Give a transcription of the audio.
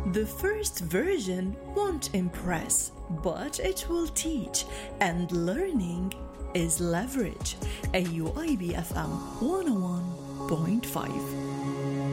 The first version won't impress, but it will teach, and learning is leverage. AUIB FM 101.5.